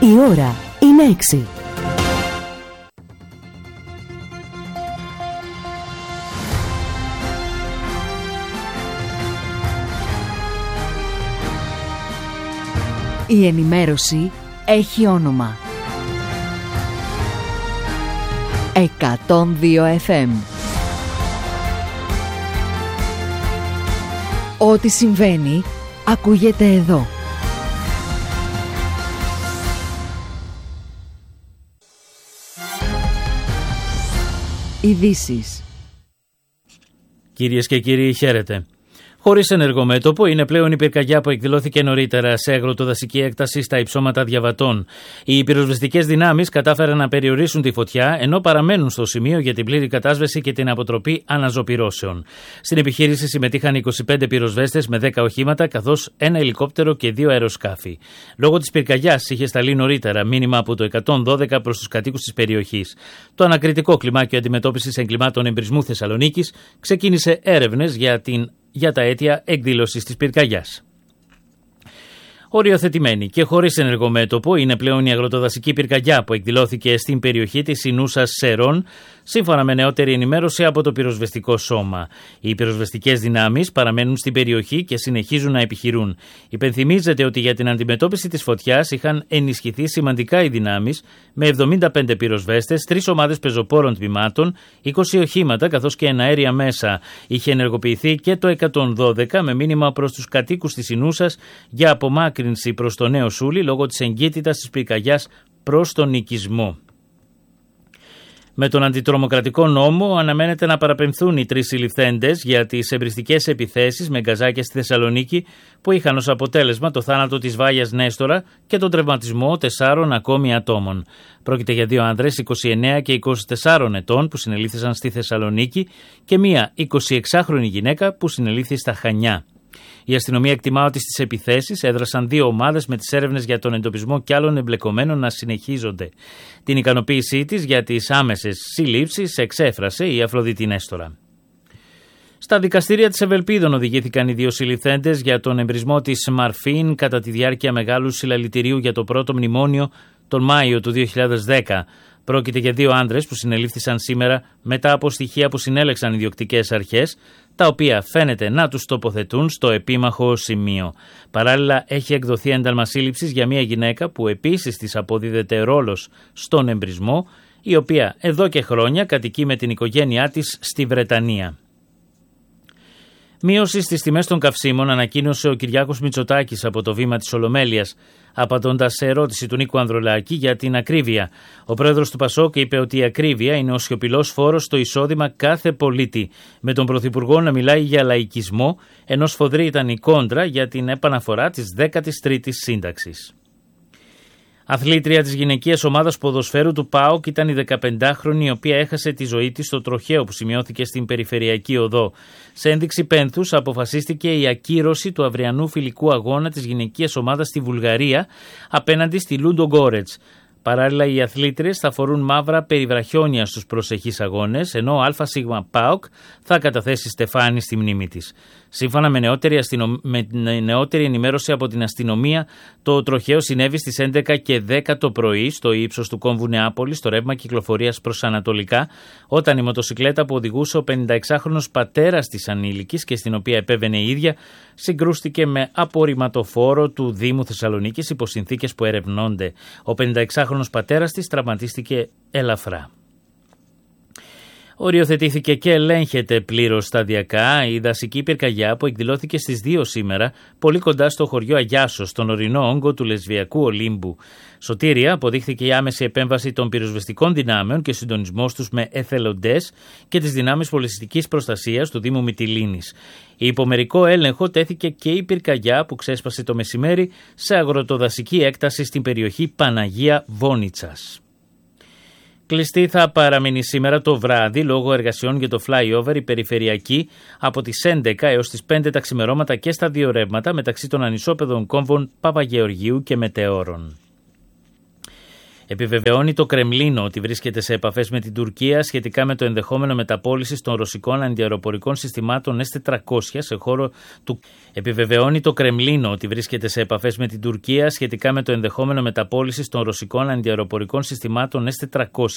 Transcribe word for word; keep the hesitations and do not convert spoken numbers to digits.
Η ώρα είναι έξι. Η ενημέρωση έχει όνομα. εκατόν δύο εφ εμ. Ό,τι συμβαίνει ακούγεται εδώ. Ειδήσεις. Κυρίες και κύριοι, χαίρετε. Χωρίς ενεργομέτωπο είναι πλέον η πυρκαγιά που εκδηλώθηκε νωρίτερα σε αγροτοδασική έκταση στα υψώματα Διαβατών. Οι πυροσβεστικές δυνάμεις κατάφεραν να περιορίσουν τη φωτιά, ενώ παραμένουν στο σημείο για την πλήρη κατάσβεση και την αποτροπή αναζωπυρώσεων. Στην επιχείρηση συμμετείχαν είκοσι πέντε πυροσβέστες με δέκα οχήματα, καθώς ένα ελικόπτερο και δύο αεροσκάφη. Λόγω της πυρκαγιάς είχε σταλεί νωρίτερα μήνυμα από το εκατόν δώδεκα προς τους κατοίκους της περιοχής. Το ανακριτικό κλιμάκιο αντιμετώπισης εγκλημάτων εμπρισμού Θεσσαλονίκης ξεκίνησε έρευνες για την για τα αίτια εκδήλωσης της πυρκαγιάς. Οριοθετημένη και χωρίς ενεργομέτωπο είναι πλέον η αγροτοδασική πυρκαγιά που εκδηλώθηκε στην περιοχή της Ινούσας Σερών, σύμφωνα με νεότερη ενημέρωση από το πυροσβεστικό σώμα. Οι πυροσβεστικές δυνάμεις παραμένουν στην περιοχή και συνεχίζουν να επιχειρούν. Υπενθυμίζεται ότι για την αντιμετώπιση της φωτιάς είχαν ενισχυθεί σημαντικά οι δυνάμεις με εβδομήντα πέντε πυροσβέστες, τρεις ομάδες πεζοπόρων τμήματων, είκοσι οχήματα καθώς και εναέρια μέσα. Είχε ενεργοποιηθεί και το εκατόν δώδεκα με μήνυμα προς τους κατοίκους της Ινούσας για απομάκρυνση προς το Νέο Σούλι λόγω της εγκύτητας της πυρκαγιάς προς τον οικισμό. Με τον αντιτρομοκρατικό νόμο αναμένεται να παραπεμφθούν οι τρεις συλληφθέντες για τις εμπριστικές επιθέσεις με γκαζάκια στη Θεσσαλονίκη που είχαν ως αποτέλεσμα το θάνατο της Βάγιας Νέστορα και τον τραυματισμό τεσσάρων ακόμη ατόμων. Πρόκειται για δύο άνδρες είκοσι εννέα και είκοσι τεσσάρων ετών που συνελήφθησαν στη Θεσσαλονίκη και μία εικοσιεξάχρονη γυναίκα που συνελήφθη στα Χανιά. Η αστυνομία εκτιμά ότι στις επιθέσεις έδρασαν δύο ομάδες με τις έρευνες για τον εντοπισμό κι άλλων εμπλεκομένων να συνεχίζονται. Την ικανοποίησή της για τις άμεσες συλλήψεις εξέφρασε η Αφροδίτη Νέστορα. Στα δικαστήρια της Ευελπίδων οδηγήθηκαν οι δύο συλληφθέντες για τον εμπρισμό της Μαρφίν κατά τη διάρκεια μεγάλου συλλαλητηρίου για το πρώτο μνημόνιο τον Μάιο του δύο χιλιάδες δέκα. Πρόκειται για δύο άντρες που συνελήφθησαν σήμερα μετά από στοιχεία που συνέλεξαν οι διοκτικές αρχές, τα οποία φαίνεται να τους τοποθετούν στο επίμαχο σημείο. Παράλληλα, έχει εκδοθεί ένταλμα σύλληψης για μια γυναίκα που επίσης της αποδίδεται ρόλος στον εμπρισμό, η οποία εδώ και χρόνια κατοικεί με την οικογένειά της στη Βρετανία. Μείωση στις τιμές των καυσίμων ανακοίνωσε ο Κυριάκος Μητσοτάκης από το βήμα της Ολομέλειας, απαντώντας σε ερώτηση του Νίκου Ανδρουλάκη για την ακρίβεια. Ο πρόεδρος του Πασόκ είπε ότι η ακρίβεια είναι ο σιωπηλός φόρος στο εισόδημα κάθε πολίτη, με τον Πρωθυπουργό να μιλάει για λαϊκισμό, ενώ σφοδρή ήταν η κόντρα για την επαναφορά της δέκατης τρίτης σύνταξης. Αθλήτρια της γυναικείας ομάδας ποδοσφαίρου του ΠΑΟΚ ήταν η δεκαπεντάχρονη, η οποία έχασε τη ζωή της στο τροχαίο που σημειώθηκε στην Περιφερειακή Οδό. Σε ένδειξη πένθους αποφασίστηκε η ακύρωση του αυριανού φιλικού αγώνα της γυναικείας ομάδας στη Βουλγαρία απέναντι στη Λούντο Γκόρετς. Παράλληλα, οι αθλήτριες θα φορούν μαύρα περιβραχιόνια στους προσεχείς αγώνες, ενώ ο ΑΣ ΠΑΟΚ θα καταθέσει στεφάνι στη μνήμη της. Σύμφωνα με νεότερη, αστυνο... με νεότερη ενημέρωση από την αστυνομία, το τροχαίο συνέβη στις έντεκα και δέκα το πρωί στο ύψος του κόμβου Νεάπολης, στο ρεύμα κυκλοφορίας προς Ανατολικά, όταν η μοτοσικλέτα που οδηγούσε ο πενηνταεξάχρονος πατέρας της ανήλικης και στην οποία επέβαινε η ίδια, συγκρούστηκε με απορριμματοφόρο του Δήμου Θεσσαλονίκης υπό συνθήκες που ερευνώνται. Ο πενηνταεξάχρονος πατέρας της τραυματίστηκε ελαφρά. Οριοθετήθηκε και ελέγχεται πλήρως σταδιακά η δασική πυρκαγιά που εκδηλώθηκε στις δύο σήμερα, πολύ κοντά στο χωριό Αγιάσος, στον ορεινό όγκο του Λεσβιακού Ολύμπου. Σωτήρια αποδείχθηκε η άμεση επέμβαση των πυροσβεστικών δυνάμεων και συντονισμός τους με εθελοντές και τις δυνάμεις πολιστικής προστασίας του Δήμου Μυτιλήνης. Η υπομερικό έλεγχο τέθηκε και η πυρκαγιά που ξέσπασε το μεσημέρι σε αγροτοδασική έκταση στην περιοχή Παναγία Βόνιτσας. Κλειστή θα παραμείνει σήμερα το βράδυ λόγω εργασιών για το flyover η περιφερειακή από τις έντεκα έως τις πέντε τα ξημερώματα και στα δύο ρεύματα μεταξύ των ανισόπεδων κόμβων Παπαγεωργίου και Μετεώρων. Επιβεβαιώνει το Κρεμλίνο ότι βρίσκεται σε επαφές με την Τουρκία σχετικά με το ενδεχόμενο μεταπώλησης των ρωσικών αντιαεροπορικών συστημάτων ες τετρακόσια σε χώρο του. Επιβεβαιώνει το Κρεμλίνο ότι βρίσκεται σε επαφές με την Τουρκία σχετικά με το ενδεχόμενο μεταπώλησης των ρωσικών αντιαεροπορικών συστημάτων ες τετρακόσια